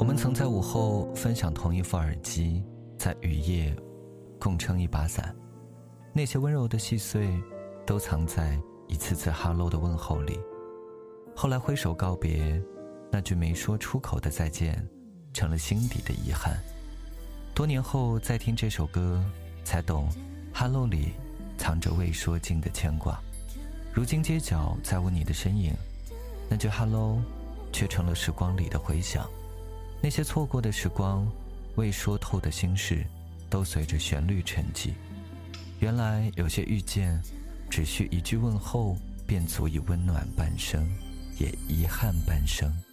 们曾在午后分享同一副耳机，在雨夜共撑一把伞，那些温柔的细碎都藏在一次次哈喽的问候里。后来挥手告别，那句没说出口的再见成了心底的遗憾。多年后再听这首歌，才懂哈喽里藏着未说尽的牵挂。如今街角再无你的身影，那句哈喽却成了时光里的回响。那些错过的时光，未说透的心事，都随着旋律沉寂。原来有些遇见，只需一句问候，便足以温暖半生，也遗憾半生。